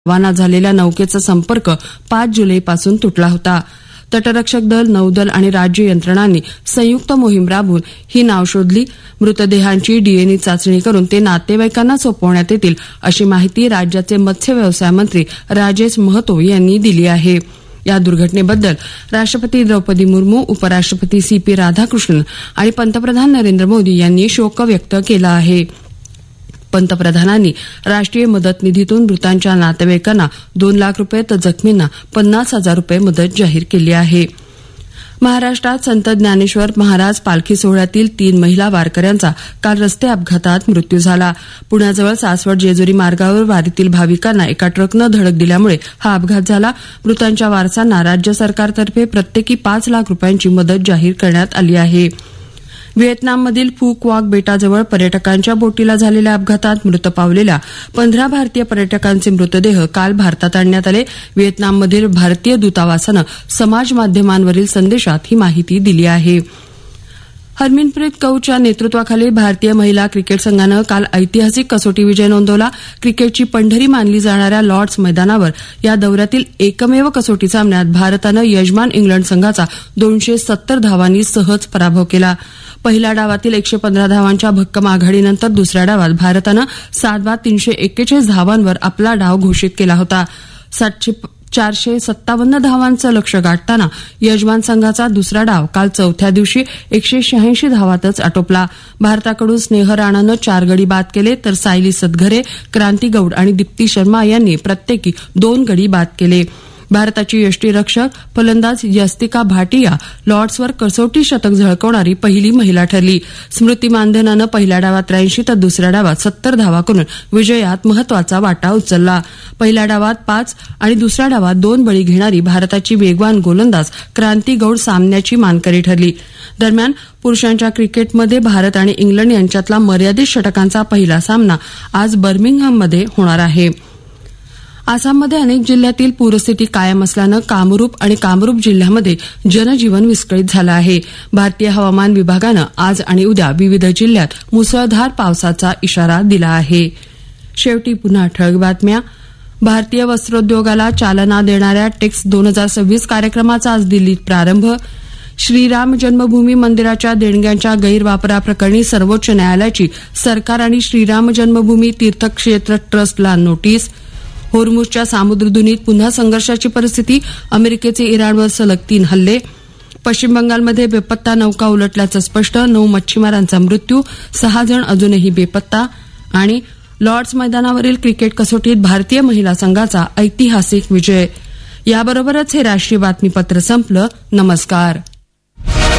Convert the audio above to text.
रवाना झालेल्या नौकेचा संपर्क 5 जुलैपासून तुटला होता. तटरक्षक दल, नौदल आणि राज्य यंत्रणांनी संयुक्त मोहीम राबवून ही नाव शोधली. मृतदेहांची डीएनए चाचणी करून ते नातेवाईकांना सोपवण्यात येतील, अशी माहिती राज्याचे मत्स्य व्यवसाय मंत्री राजेश महतो यांनी दिली आहे. या दुर्घटनेबद्दल राष्ट्रपती द्रौपदी मुर्मू, उपराष्ट्रपती सीपी राधाकृष्णन आणि पंतप्रधान नरेंद्र मोदी यांनी शोक व्यक्त केला आहे. पंतप्रधानांनी राष्ट्रीय मदत निधीतून मृतांच्या नातेवाईकांना 2 लाख रुपये तर जखमींना 50,000 रुपये मदत जाहीर केली आहे. महाराष्ट्रात संत ज्ञानेश्वर महाराज पालखी सोहळ्यातील 3 महिला वारकऱ्यांचा काल रस्ते अपघातात मृत्यू झाला. पुण्याजवळ सासवड जेजुरी मार्गावर वारीतील भाविकांना एका ट्रकनं धडक दिल्यामुळे हा अपघात झाला. मृतांच्या वारसांना राज्य सरकारतर्फे प्रत्येकी 5 लाख रुपयांची मदत जाहीर करण्यात आली आहे. व्हिएतनाममधील फू क्वाक बेटाजवळ पर्यटकांच्या बोटीला झालेल्या अपघातात मृत पावलेल्या 15 भारतीय पर्यटकांचे मृतदेह काल भारतात आणण्यात आले. व्हिएतनाममधील भारतीय दूतावासानं समाज माध्यमांवरील संदेशात ही माहिती दिली आहे. हरमनप्रीत कौरच्या नेतृत्वाखाली भारतीय महिला क्रिकेट संघानं काल ऐतिहासिक कसोटी विजय नोंदवला. क्रिकेटची पंढरी मानली जाणाऱ्या लॉर्ड्स मैदानावर या दौऱ्यातील एकमेव कसोटी सामन्यात भारतानं यजमान इंग्लंड संघाचा 270 धावांनी सहज पराभव केला. पहिल्या डावातील 115 धावांच्या भक्कम आघाडीनंतर दुसऱ्या डावात भारतानं 7 बाद 341 धावांवर आपला डाव घोषित केला होता. 457 धावांचं लक्ष्य गाठताना यजमान संघाचा दुसरा डाव काल चौथ्या दिवशी 186 धावातच आटोपला. भारताकडून स्नेह राणानं 4 गडी बाद केले तर सायली सदघरे, क्रांती गौड आणि दीप्ती शर्मा यांनी प्रत्येकी 2 गडी बाद केले. भारताची यष्टीरक्षक फलंदाज यस्तिका भाटिया लॉर्ड्सवर कसोटी शतक झळकवणारी पहिली महिला ठरली. स्मृती मानधनानं पहिल्या डावात 83 तर दुसऱ्या डावात 70 धावा करून विजयात महत्वाचा वाटा उचलला. पहिल्या डावात 5 आणि दुसऱ्या डावात 2 बळी घेणारी भारताची वेगवान गोलंदाज क्रांती गौड सामन्याची मानकरी ठरली. दरम्यान पुरुषांच्या क्रिकेटमध्ये भारत आणि इंग्लंड यांच्यातला मर्यादित षटकांचा पहिला सामना आज बर्मिंगहॅममध्ये होणार आहे. आसाममध्ये अनेक जिल्ह्यातील पूरस्थिती कायम असल्यानं कामरूप आणि कामरूप जिल्ह्यामध्ये जनजीवन विस्कळीत झालं आहे. भारतीय हवामान विभागानं आज आणि उद्या विविध जिल्ह्यात मुसळधार पावसाचा इशारा दिला आहे. शेवटी पुन्हा ठळक बातम्या. भारतीय वस्त्रोद्योगाला चालना देणाऱ्या टेक्स 2026 कार्यक्रमाचा आज दिल्लीत प्रारंभ. श्रीराम जन्मभूमी मंदिराच्या देणग्यांच्या गैरवापराप्रकरणी सर्वोच्च न्यायालयाची सरकार आणि श्रीराम जन्मभूमी तीर्थक्षेत्र ट्रस्टला नोटीस. होर्मुझच्या सामुद्रधुनीत पुन्हा संघर्षाची परिस्थिती. अमेरिकेचे इराणवर सलग 3 हल्ले. पश्चिम बंगालमध्ये बेपत्ता नौका उलटल्याचं स्पष्ट. 9 मच्छीमारांचा मृत्यू, 6 जण अजूनही बेपत्ता. आणि लॉर्ड्स मैदानावरील क्रिकेट कसोटीत भारतीय महिला संघाचा ऐतिहासिक विजय. याबरोबरच हे राष्ट्रीय बातमीपत्र संपलं. नमस्कार.